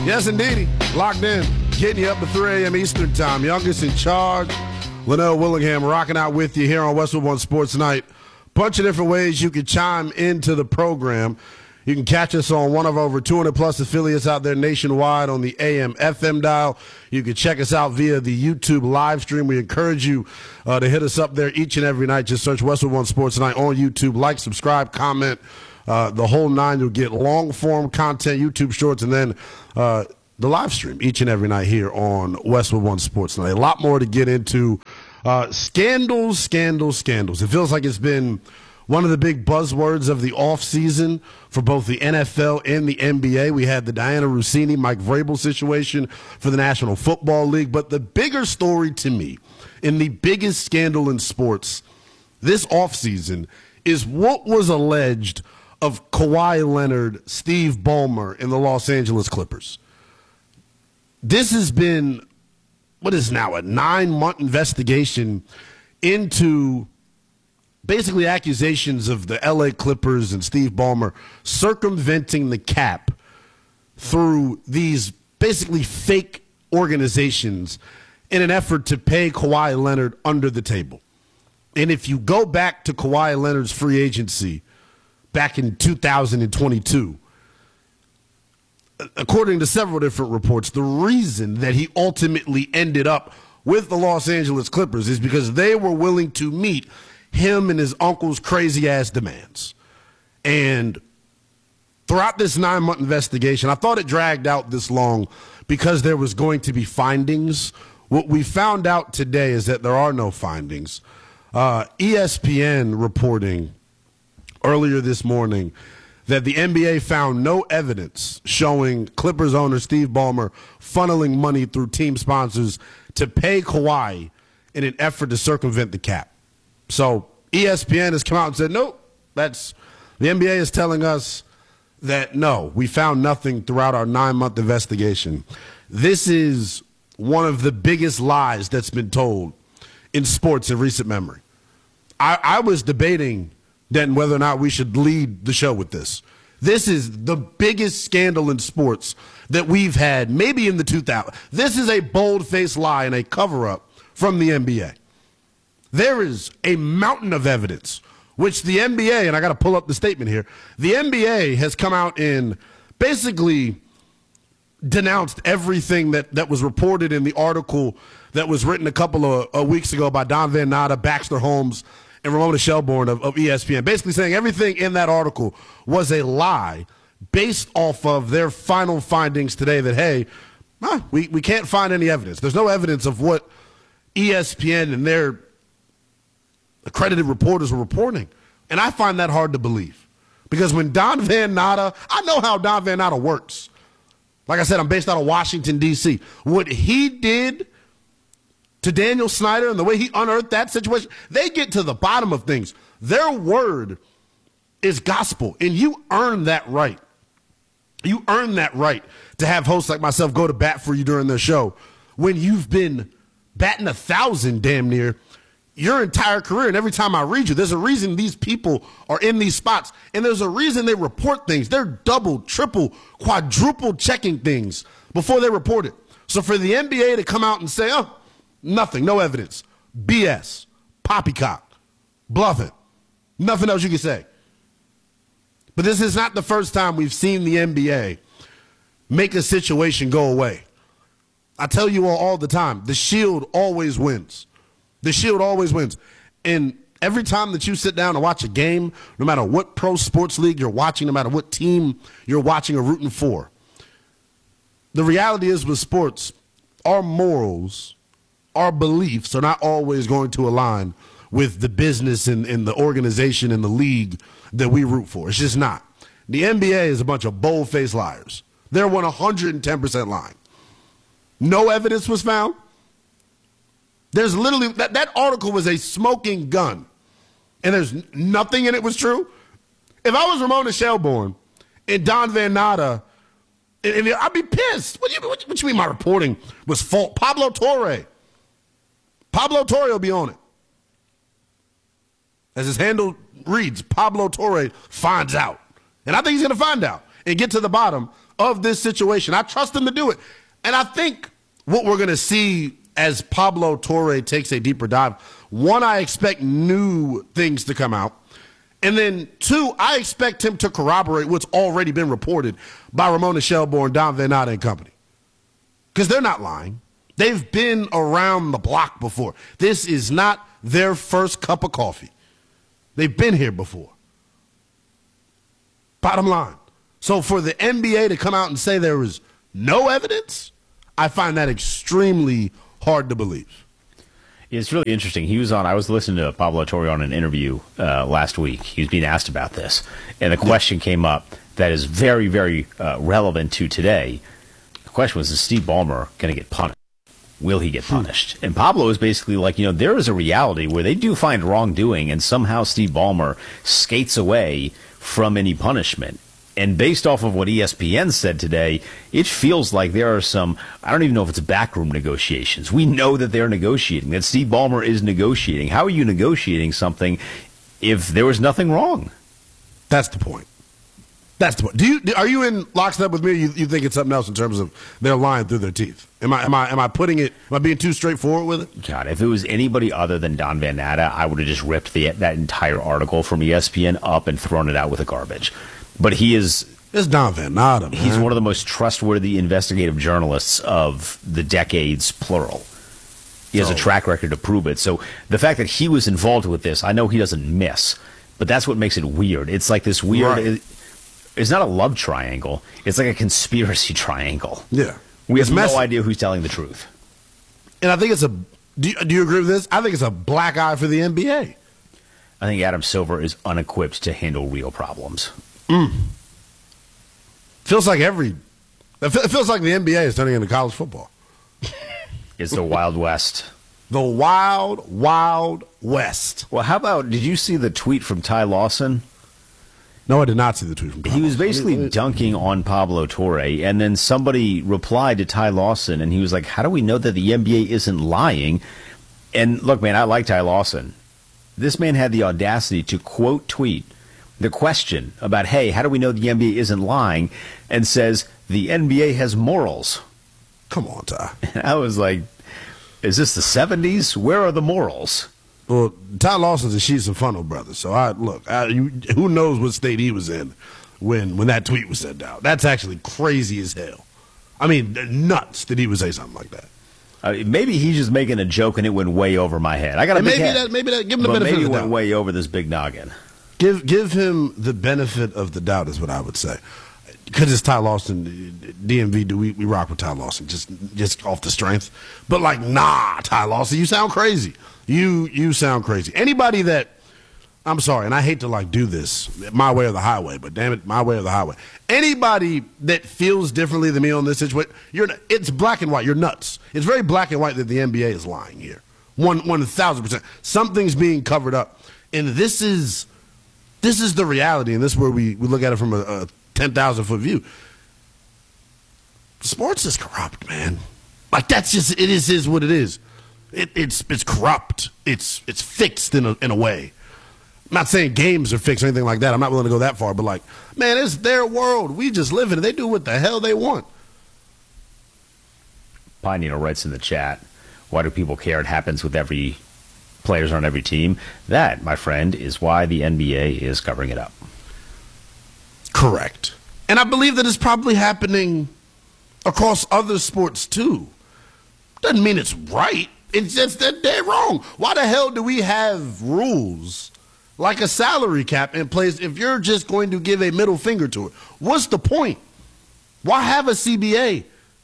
Yes, indeedy. Locked in. Getting you up to 3 a.m. Eastern Time. Youngest in charge. Linnell Willingham rocking out with you here on Westwood One Sports Night. Bunch of different ways you can chime into the program. You can catch us on one of over 200-plus affiliates out there nationwide on the AM, FM dial. You can check us out via the YouTube live stream. We encourage you to hit us up there each and every night. Just search Westwood One Sports Night on YouTube. Like, subscribe, comment, the whole nine. You'll get long-form content, YouTube shorts, and then the live stream each and every night here on Westwood One Sports Night. A lot more to get into. Scandals. It feels like it's been one of the big buzzwords of the offseason for both the NFL and the NBA. We had the Diana Russini, Mike Vrabel situation for the National Football League. But the bigger story to me, and the biggest scandal in sports this offseason, is what was alleged of Kawhi Leonard, Steve Ballmer, and the Los Angeles Clippers. This has been, what is now, a 9-month investigation into basically accusations of the L.A. Clippers and Steve Ballmer circumventing the cap through these basically fake organizations in an effort to pay Kawhi Leonard under the table. And if you go back to Kawhi Leonard's free agency back in 2022, according to several different reports, the reason that he ultimately ended up with the Los Angeles Clippers is because they were willing to meet him and his uncle's crazy-ass demands. And throughout this 9-month investigation, I thought it dragged out this long because there was going to be findings. What we found out today is that there are no findings. ESPN reporting earlier this morning that the NBA found no evidence showing Clippers owner Steve Ballmer funneling money through team sponsors to pay Kawhi in an effort to circumvent the cap. So ESPN has come out and said, nope, the NBA is telling us that, no, we found nothing throughout our 9-month investigation. This is one of the biggest lies that's been told in sports in recent memory. I was debating then whether or not we should lead the show with this. This is the biggest scandal in sports that we've had maybe in the 2000s. This is a bold-faced lie and a cover-up from the NBA. There is a mountain of evidence, which the NBA, and I got to pull up the statement here, the NBA has come out and basically denounced everything that was reported in the article that was written a couple of weeks ago by Don Van Natta, Baxter Holmes, and Ramona Shelburne of ESPN, basically saying everything in that article was a lie based off of their final findings today that, hey, we can't find any evidence. There's no evidence of what ESPN and their accredited reporters were reporting. And I find that hard to believe. Because when Don Van Natta, I know how Don Van Natta works. Like I said, I'm based out of Washington, D.C. What he did to Daniel Snyder and the way he unearthed that situation, they get to the bottom of things. Their word is gospel, and you earn that right. You earn that right to have hosts like myself go to bat for you during their show when you've been batting 1,000 damn near your entire career. And every time I read you, there's a reason these people are in these spots, and there's a reason they report things. They're double, triple, quadruple checking things before they report it. So for the NBA to come out and say, oh, nothing, no evidence, BS, poppycock, bluffing, nothing else you can say. But this is not the first time we've seen the NBA make a situation go away. I tell you all the time, the Shield always wins. The Shield always wins. And every time that you sit down and watch a game, no matter what pro sports league you're watching, no matter what team you're watching or rooting for, the reality is with sports, our morals, our beliefs are not always going to align with the business and the organization and the league that we root for. It's just not. The NBA is a bunch of bold-faced liars. They're 110% lying. No evidence was found. There's literally, that article was a smoking gun, and there's nothing in it was true. If I was Ramona Shelburne and Don Van Natta, I'd be pissed. What you mean my reporting was fault? Pablo Torre will be on it. As his handle reads, Pablo Torre finds out. And I think he's going to find out and get to the bottom of this situation. I trust him to do it. And I think what we're going to see as Pablo Torre takes a deeper dive, one, I expect new things to come out. And then, two, I expect him to corroborate what's already been reported by Ramona Shelburne, Don Van Natta and company. Because they're not lying. They've been around the block before. This is not their first cup of coffee. They've been here before. Bottom line. So for the NBA to come out and say there is no evidence, I find that extremely hard to believe. It's really interesting. I was listening to Pablo Torre on an interview last week. He was being asked about this, and the question came up that is very, very relevant to today. The question was, is Steve Ballmer going to get punished? Will he get punished? And Pablo is basically like, there is a reality where they do find wrongdoing, and somehow Steve Ballmer skates away from any punishment. And based off of what ESPN said today, it feels like there are some, I don't even know if it's backroom negotiations. We know that they're negotiating, that Steve Ballmer is negotiating. How are you negotiating something if there was nothing wrong? That's the point. That's the point. Are you in lockstep with me? Or you think it's something else in terms of they're lying through their teeth? Am I being too straightforward with it? God, if it was anybody other than Don Van Natta, I would have just ripped that entire article from ESPN up and thrown it out with the garbage. But it's Don Van Natta, man. He's one of the most trustworthy investigative journalists of the decades, plural. He has a track record to prove it. So the fact that he was involved with this, I know he doesn't miss, but that's what makes it weird. It's like this weird... Right. It's not a love triangle. It's like a conspiracy triangle. Yeah. We have no idea who's telling the truth. And I think it's do you agree with this? I think it's a black eye for the NBA. I think Adam Silver is unequipped to handle real problems. Feels like it feels like the NBA is turning into college football. It's the Wild West. The Wild, Wild West. Well, how about, did you see the tweet from Ty Lawson? No, I did not see the tweet from Ty Lawson. He was basically dunking on Pablo Torre, and then somebody replied to Ty Lawson, and he was like, how do we know that the NBA isn't lying? And look, man, I like Ty Lawson. This man had the audacity to quote tweet the question about, hey, how do we know the NBA isn't lying? And says, the NBA has morals. Come on, Ty. And I was like, is this the 70s? Where are the morals? Well, Ty Lawson's a Sheets and Funnel brother, so who knows what state he was in when that tweet was sent out. That's actually crazy as hell. I mean, nuts that he would say something like that. Maybe he's just making a joke and it went way over my head. I got a big head. Maybe that. Give him the benefit of the doubt. Maybe it went way over this big noggin. Give him the benefit of the doubt is what I would say. Because it's Ty Lawson, DMV, we rock with Ty Lawson just off the strength. But like, nah, Ty Lawson, you sound crazy. You sound crazy. Anybody that, I'm sorry, and I hate to like do this, my way or the highway, but damn it, my way or the highway. Anybody that feels differently than me on this situation, it's black and white. You're nuts. It's very black and white that the NBA is lying here. 1,000%. Something's being covered up. And this is the reality, and this is where we look at it from a 10,000-foot view. Sports is corrupt, man. Like, that's just, it is what it is. It's corrupt. It's fixed in a way. I'm not saying games are fixed or anything like that. I'm not willing to go that far. But, like, man, it's their world. We just live in it. They do what the hell they want. Pinino writes in the chat, why do people care? It happens with every players on every team. That, my friend, is why the NBA is covering it up. Correct. And I believe that it's probably happening across other sports, too. Doesn't mean it's right. It's just that they're wrong. Why the hell do we have rules like a salary cap in place if you're just going to give a middle finger to it? What's the point? Why have a CBA?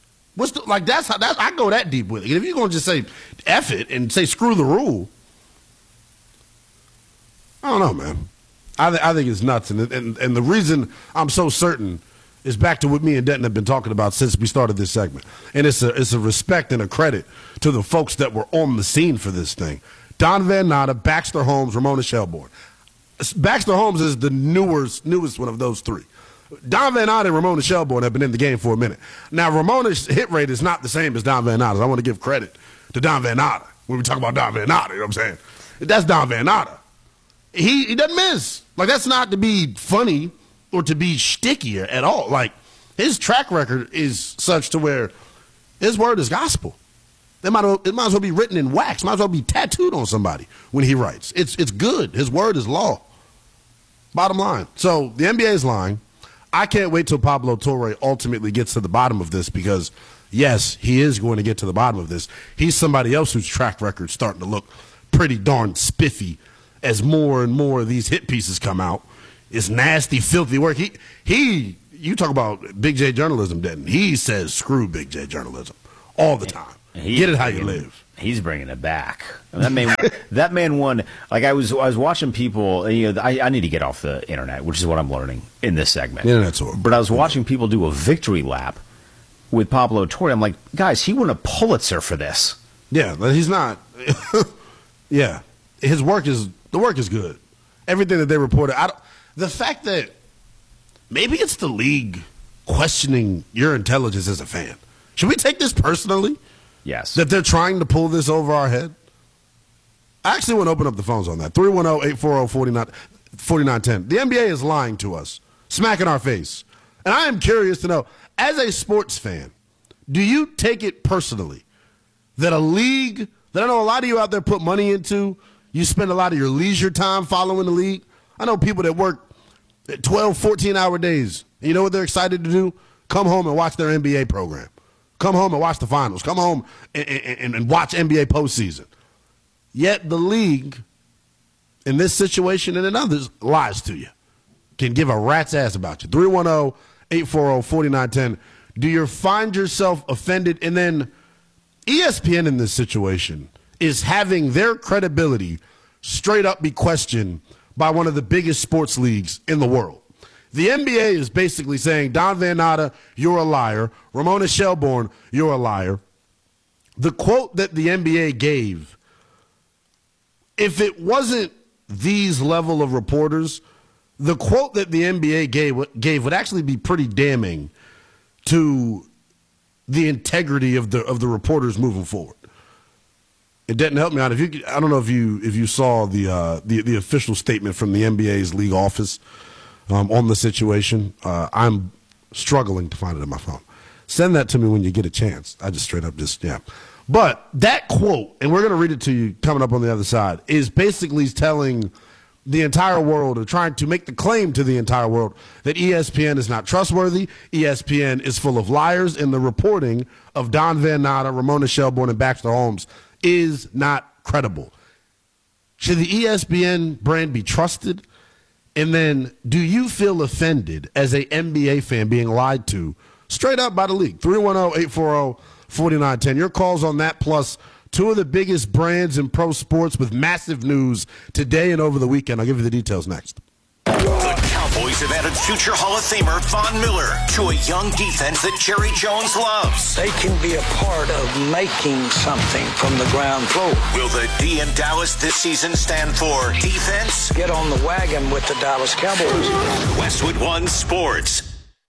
I go that deep with it. If you're going to just say F it and say screw the rule, I don't know, man. I think it's nuts. And the reason I'm so certain is back to what me and Denton have been talking about since we started this segment. And it's a respect and a credit to the folks that were on the scene for this thing. Don Van Natta, Baxter Holmes, Ramona Shelburne. Baxter Holmes is the newest one of those three. Don Van Natta and Ramona Shelburne have been in the game for a minute. Now, Ramona's hit rate is not the same as Don Van Natta's. I want to give credit to Don Van Natta when we talk about Don Van Natta, you know what I'm saying? That's Don Van Natta. He doesn't miss. Like, that's not to be funny or to be shtickier at all. Like, his track record is such to where his word is gospel. It might as well be written in wax. Might as well be tattooed on somebody when he writes. It's good. His word is law. Bottom line. So the NBA is lying. I can't wait till Pablo Torre ultimately gets to the bottom of this because, yes, he is going to get to the bottom of this. He's somebody else whose track record's starting to look pretty darn spiffy as more and more of these hit pieces come out. It's nasty, filthy work. You talk about Big J journalism, Denton. He says screw Big J journalism all the time. Get it how you live. He's bringing it back. That man won. Like I was watching people. I need to get off the internet, which is what I'm learning in this segment. The internet's horrible. But I was watching people do a victory lap with Pablo Torre. I'm like, guys, he won a Pulitzer for this. Yeah, but he's not. Yeah, the work is good. Everything that they reported. The fact that maybe it's the league questioning your intelligence as a fan. Should we take this personally? Yes. That they're trying to pull this over our head? I actually want to open up the phones on that. 310-840-4910. The NBA is lying to us, smacking our face. And I am curious to know, as a sports fan, do you take it personally that a league that I know a lot of you out there put money into, you spend a lot of your leisure time following the league? I know people that work 12, 14-hour days. You know what they're excited to do? Come home and watch their NBA program. Come home and watch the finals. Come home and watch NBA postseason. Yet the league, in this situation and in others, lies to you. Can give a rat's ass about you. 310-840-4910. Do you find yourself offended? And then ESPN in this situation is having their credibility straight up be questioned by one of the biggest sports leagues in the world. The NBA is basically saying, Don Van Natta, you're a liar. Ramona Shelburne, you're a liar. The quote that the NBA gave, if it wasn't these level of reporters, the quote that the NBA gave would actually be pretty damning to the integrity of the reporters moving forward. It didn't help me out. I don't know if you saw the official statement from the NBA's league office on the situation. I'm struggling to find it on my phone. Send that to me when you get a chance. I just straight up yeah. But that quote, and we're going to read it to you coming up on the other side, is basically telling the entire world, or trying to make the claim to the entire world, that ESPN is not trustworthy. ESPN is full of liars, and the reporting of Don Van Natta, Ramona Shelburne, and Baxter Holmes is not credible. Should the ESPN brand be trusted? And then, do you feel offended as a NBA fan being lied to straight up by the league? 310-840-4910. Your calls on that, plus two of the biggest brands in pro sports with massive news today and over the weekend. I'll give you the details next. The Cowboys have added future Hall of Famer Von Miller to a young defense that Jerry Jones loves. They can be a part of making something from the ground floor. Will the D in Dallas this season stand for defense? Get on the wagon with the Dallas Cowboys. Westwood One Sports.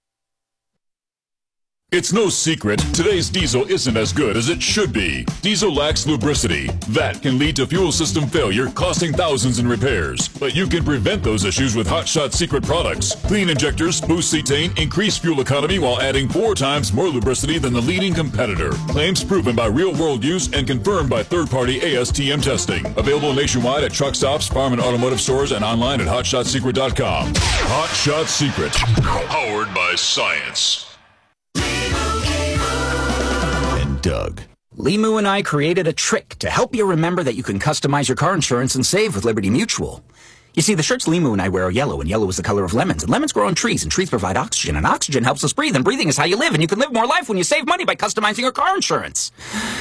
It's no secret, today's diesel isn't as good as it should be. Diesel lacks lubricity. That can lead to fuel system failure, costing thousands in repairs. But you can prevent those issues with Hot Shot Secret products. Clean injectors, boost cetane, increase fuel economy while adding 4 times more lubricity than the leading competitor. Claims proven by real-world use and confirmed by third-party ASTM testing. Available nationwide at truck stops, farm and automotive stores, and online at hotshotsecret.com. Hot Shot Secret. Powered by science. Doug. Limu and I created a trick to help you remember that you can customize your car insurance and save with Liberty Mutual. You see, the shirts Limu and I wear are yellow, and yellow is the color of lemons. And lemons grow on trees, and trees provide oxygen, and oxygen helps us breathe, and breathing is how you live, and you can live more life when you save money by customizing your car insurance.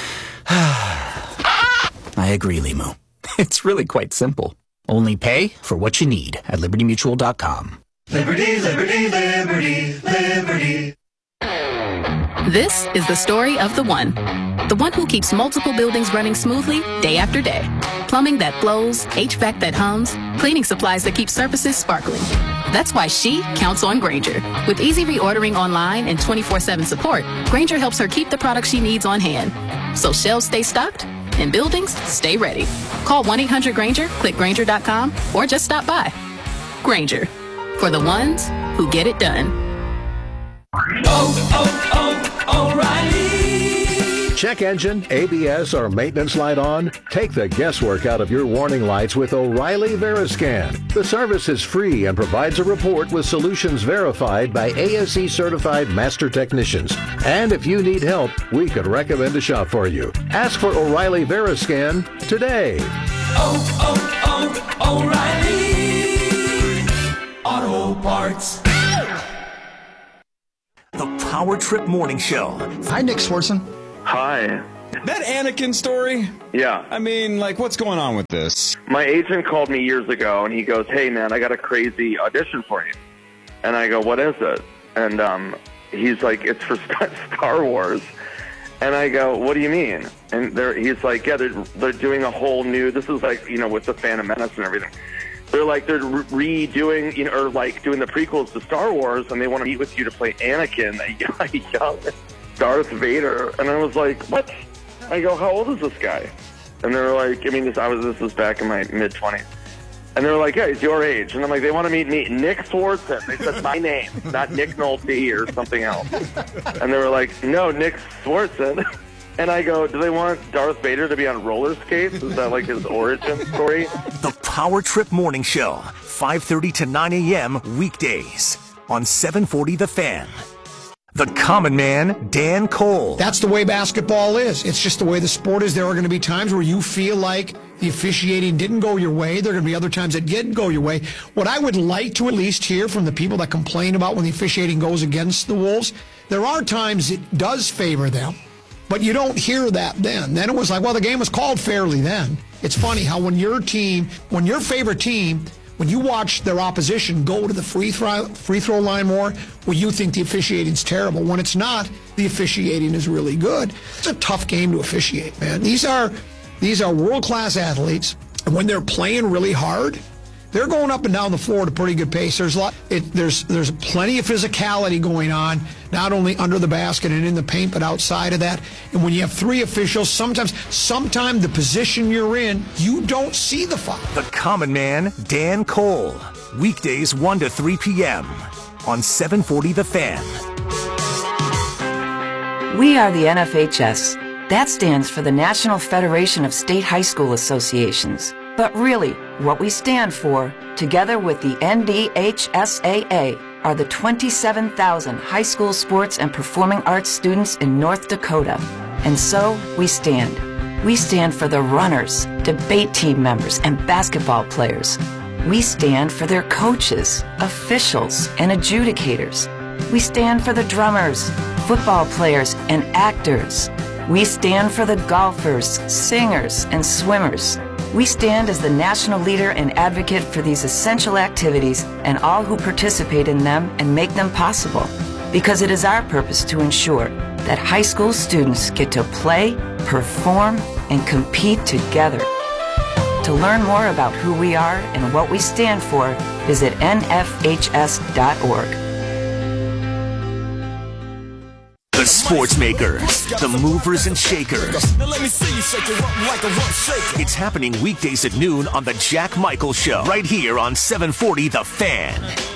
I agree, Limu. It's really quite simple. Only pay for what you need at libertymutual.com. Liberty, liberty, liberty, liberty. This is the story of the one who keeps multiple buildings running smoothly day after day. Plumbing that flows, HVAC that hums, cleaning supplies that keep surfaces sparkling. That's why she counts on Grainger. With easy reordering online and 24/7 support, Grainger helps her keep the products she needs on hand. So shelves stay stocked and buildings stay ready. Call 1-800-GRAINGER, click Grainger.com, or just stop by. Grainger, for the ones who get it done. O'Reilly. Check engine, ABS, or maintenance light on? Take the guesswork out of your warning lights with O'Reilly Veriscan. The service is free and provides a report with solutions verified by ASE certified master technicians. And if you need help, we could recommend a shop for you. Ask for O'Reilly Veriscan today. O'Reilly Auto Parts. The Power Trip Morning Show. Hi, Nick Swartzen. Hi. That Anakin story? Yeah. I mean, like, what's going on with this? My agent called me years ago, and he goes, hey, man, I got a crazy audition for you. And I go, what is it? And he's like, it's for Star Wars. And I go, what do you mean? And he's like, yeah, they're doing a whole new, this is like, with the Phantom Menace and everything. They're redoing, or like doing the prequels to Star Wars, and they want to meet with you to play Anakin, a young Darth Vader. And I was like, what? I go, how old is this guy? And they were like, this was back in my mid-20s. And they were like, yeah, he's your age. And I'm like, they want to meet me, Nick Swartzen. They said my name, not Nick Nolte or something else. And they were like, no, Nick Swartzen. And I go, do they want Darth Vader to be on roller skates? Is that like his origin story? The Power Trip Morning Show, 5:30 to 9 a.m. weekdays on 740 The Fan. The Common Man, Dan Cole. That's the way basketball is. It's just the way the sport is. There are going to be times where you feel like the officiating didn't go your way. There are going to be other times that didn't go your way. What I would like to at least hear from the people that complain about when the officiating goes against the Wolves, there are times it does favor them, but you don't hear that then. Then it was like, well, the game was called fairly then. It's funny how when your favorite team, when you watch their opposition go to the free throw line more, well, you think the officiating's terrible. When it's not, the officiating is really good. It's a tough game to officiate, man. These are world-class athletes, and when they're playing really hard, they're going up and down the floor at a pretty good pace. There's plenty of physicality going on, not only under the basket and in the paint, but outside of that. And when you have three officials, sometimes the position you're in, you don't see the foul. The Common Man, Dan Cole. Weekdays 1 to 3 p.m. on 740 The Fan. We are the NFHS. That stands for the National Federation of State High School Associations. But really, what we stand for, together with the NDHSAA, are the 27,000 high school sports and performing arts students in North Dakota. And so, we stand. We stand for the runners, debate team members, and basketball players. We stand for their coaches, officials, and adjudicators. We stand for the drummers, football players, and actors. We stand for the golfers, singers, and swimmers. We stand as the national leader and advocate for these essential activities and all who participate in them and make them possible. Because it is our purpose to ensure that high school students get to play, perform, and compete together. To learn more about who we are and what we stand for, visit nfhs.org. The Sports Makers, the movers and shakers. Now let me see you shake it up like a rump shaker. It's happening weekdays at noon on The Jack Michael Show, right here on 740 The Fan.